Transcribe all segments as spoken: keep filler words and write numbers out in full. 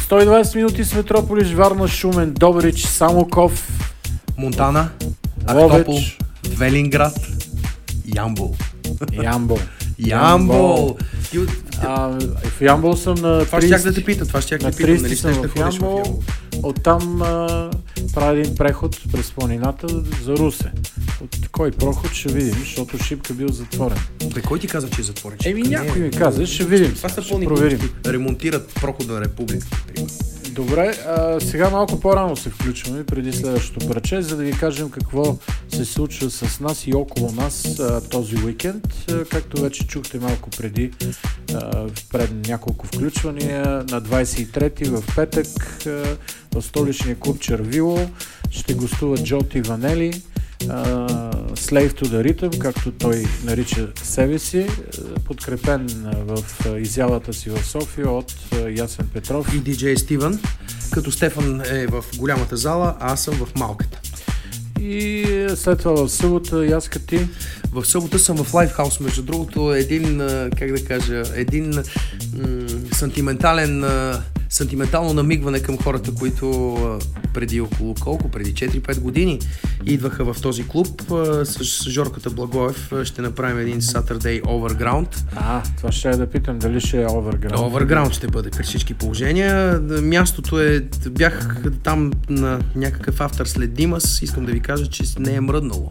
сто и двайсет минути с Метрополис, Варна, Шумен, Добрич, Самоков, Монтана, Ахтопол, Велинград, Ямбол. Ямбол. Ямбол! А, в Ямбол съм на Това ще да те пита, това ще да те питам, нали съм в Ямбол. Оттам а, прави един преход през планината за Русе. От кой проход ще видим, защото Шипка бил затворен. Бе, кой ти каза, че е затворен? Еми някой ми каза, ще видим. Това са пълни проверим. Ремонтират прохода на Републиката. Добре, а, сега малко по-рано се включваме преди следващото парче, за да ви кажем какво се случва с нас и около нас а, този уикенд. А, както вече чухте малко преди, а, пред няколко включвания, на двайсет и трети в петък а, в столичния клуб Червило ще гостуват Джоти Ванели, Uh, Slave to the Rhythm, както той нарича себе си, подкрепен в изявата си в София от Ясен Петров и диджей Стивън, като Стефан е в голямата зала, а аз съм в малката. И след това в събота, Яска ти? В събота съм в Лайфхаус, между другото, един, как да кажа, един м- сантиментален сантиментално намигване към хората, които преди около колко, преди четири-пет години идваха в този клуб. С Жорката Благоев ще направим един Saturday Overground. А, това ще е да питам дали ще е Overground. Overground ще бъде при всички положения. Мястото е, бях там на някакъв автор след Димас, искам да ви кажа, че не е мръднало.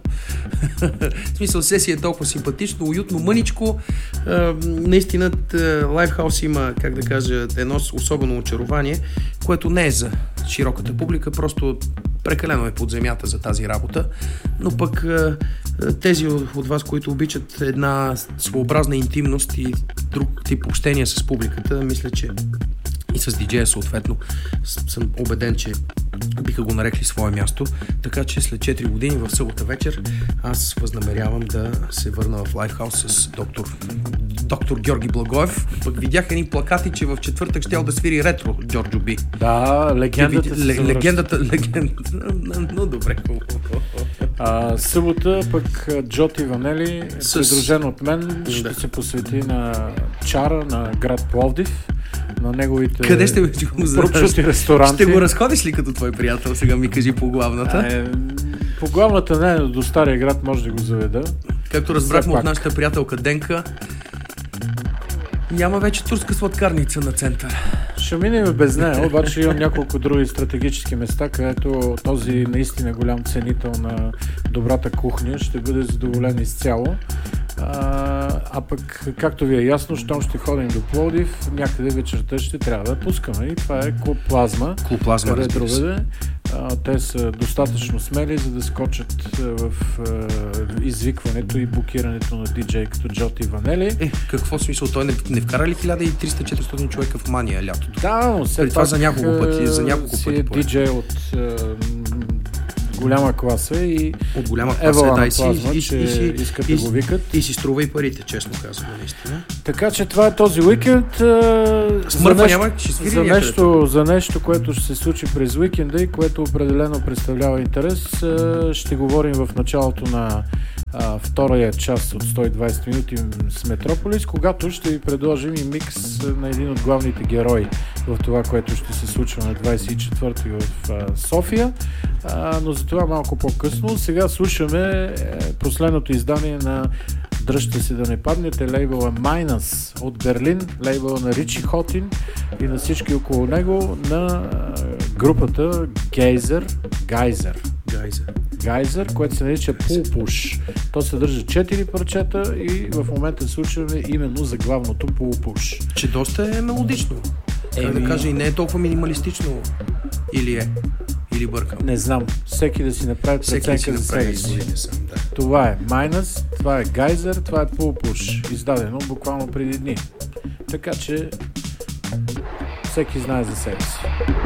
В смисъл, сесия е толкова симпатично, уютно, мъничко. Наистина, Лайфхаус има, как да кажа, едно особено очарование, което не е за широката публика, просто прекалено е под земята за тази работа, но пък тези от вас, които обичат една своеобразна интимност и друг тип общение с публиката, мисля, че и с диджея съответно, съм убеден, че биха го нарекли свое място, така че след четири години в събота вечер аз възнамерявам да се върна в Лайфхаус с доктор, доктор Георги Благоев. Пък видях едни плакати, че в четвъртък щял да свири ретро Джорджо Би. Да, легендата Ле, легендата, легендата, но добре. А, събота пък Джоти Ванели, с... придружен от мен, ще да. се посвети на чара на град Пловдив, на неговите Къде ще прочути ресторанти. Ще го разходиш ли като твой приятел? Сега ми кажи по главната. Е, по главната не, до Стария град може да го заведа. Както разбрахме от нашата приятелка Денка, няма вече турска сладкарница на център. Ще минем без нея, обаче имам няколко други стратегически места, където този наистина голям ценител на добрата кухня ще бъде задоволен изцяло. А, а пък, както ви е ясно, щом ще ходим до Пловдив, някъде вечерта ще трябва да пускаме. И това е Клуб Плазма. Клуб Плазма, разбира се. Те са достатъчно смели, за да скочат в извикването и букирането на диджей като Джоти Ванели. Е, какво смисъл? Той не, не вкара ли хиляда и триста до четиристотин човека в Мания лятото? Да, но все това за няколко пъти, за няколко си пъти. Е диджей от е, голяма класа и от голяма класа, да, и си, плазма, и, че и, и, искат и, да го викат. И си струва и парите, честно казвам, наистина. Така че това е този уикенд. Смърфа нещо, няма, ще свири за, нещо, за нещо, което ще се случи през уикенда и което определено представлява интерес, ще говорим в началото на а, втория част от сто и двайсет минути с Метрополис, когато ще ви предложим и микс на един от главните герои в това, което ще се случва на двайсет и четвърти в а, София, а, но за това малко по-късно. Сега слушаме е, последното издание на Дръжте се да не паднете, лейбъла Minus от Берлин, лейбъла на Ричи Хотин и на всички около него, на групата Geyser, Geyser. Geyser. Geyser, което се нарича Pool Push. То съдържа четири парчета и в момента слушаме именно за главното Pool Push. Че доста е мелодично. Как да кажа, и не е толкова минималистично. Или е? Или бъркам? Не знам. Всеки да си направи преценка за себе си. Да. Това е Minus, това е Geyser, това е Pool Push. Издадено буквално преди дни. Така че всеки знае за себе си.